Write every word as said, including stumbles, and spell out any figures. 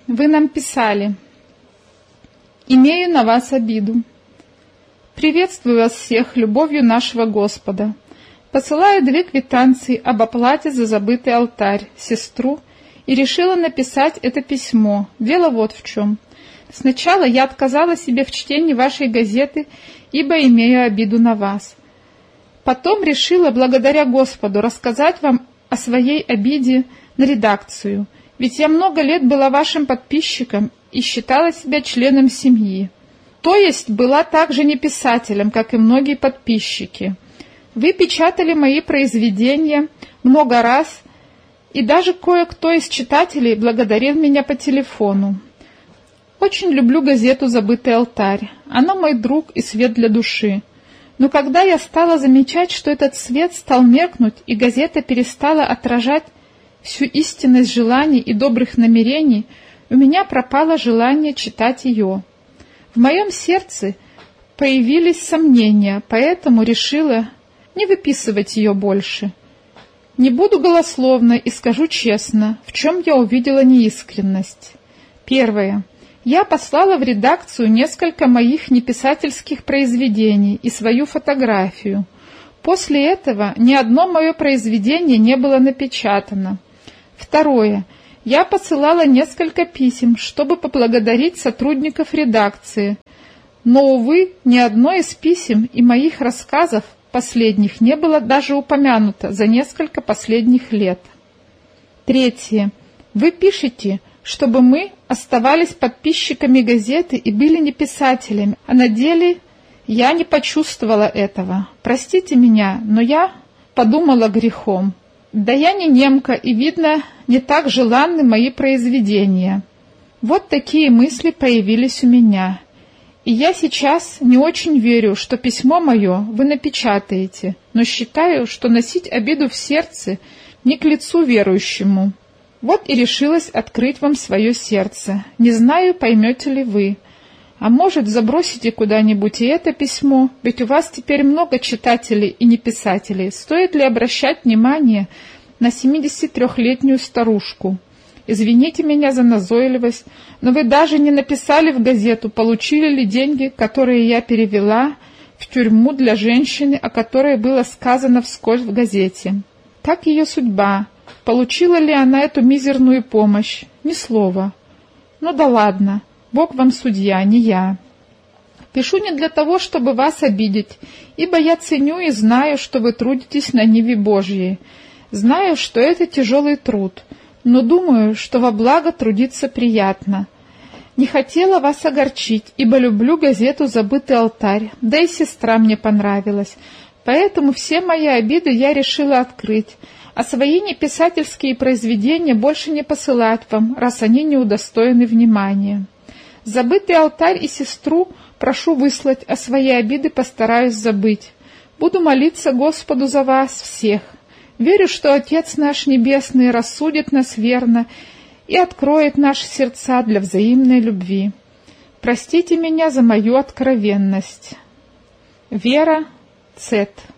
Вы нам писали: «Имею на вас обиду. Приветствую вас всех любовью нашего Господа. Посылаю две квитанции об оплате за забытый алтарь, сестру, и решила написать это письмо. Дело вот в чем. Сначала я отказала себе в чтении вашей газеты, ибо имею обиду на вас. Потом решила, благодаря Господу, рассказать вам о своей обиде на редакцию, ведь я много лет была вашим подписчиком и считала себя членом семьи. То есть была также не писателем, как и многие подписчики. Вы печатали мои произведения много раз, и даже кое-кто из читателей благодарил меня по телефону. Очень люблю газету «Забытый алтарь». Она мой друг и свет для души. Но когда я стала замечать, что этот свет стал меркнуть, и газета перестала отражать всю истинность желаний и добрых намерений, у меня пропало желание читать ее. В моем сердце появились сомнения, поэтому решила не выписывать ее больше. Не буду голословна и скажу честно, в чем я увидела неискренность. Первое. Я послала в редакцию несколько моих неписательских произведений и свою фотографию. После этого ни одно мое произведение не было напечатано. Второе. Я посылала несколько писем, чтобы поблагодарить сотрудников редакции, но, увы, ни одно из писем и моих рассказов последних не было даже упомянуто за несколько последних лет. Третье. Вы пишете, чтобы мы оставались подписчиками газеты и были не писателями, а на деле я не почувствовала этого. Простите меня, но я подумала грехом. Да я не немка, и, видно, не так желанны мои произведения. Вот такие мысли появились у меня. И я сейчас не очень верю, что письмо мое вы напечатаете, но считаю, что носить обиду в сердце не к лицу верующему. Вот и решилась открыть вам свое сердце. Не знаю, поймете ли вы. А может, забросите куда-нибудь и это письмо, ведь у вас теперь много читателей и неписателей. Стоит ли обращать внимание на семидесятитрёхлетнюю старушку? Извините меня за назойливость, но вы даже не написали в газету, получили ли деньги, которые я перевела в тюрьму для женщины, о которой было сказано вскользь в газете. Как ее судьба? Получила ли она эту мизерную помощь? Ни слова. Ну да ладно, Бог вам судья, не я. Пишу не для того, чтобы вас обидеть, ибо я ценю и знаю, что вы трудитесь на ниве Божьей. Знаю, что это тяжелый труд, но думаю, что во благо трудиться приятно. Не хотела вас огорчить, ибо люблю газету «Забытый алтарь», да и сестра мне понравилась. Поэтому все мои обиды я решила открыть, а свои неписательские произведения больше не посылать вам, раз они не удостоены внимания. «Забытый алтарь» и сестру прошу выслать, а свои обиды постараюсь забыть. Буду молиться Господу за вас всех. Верю, что Отец наш Небесный рассудит нас верно и откроет наши сердца для взаимной любви. Простите меня за мою откровенность. Вера Цет.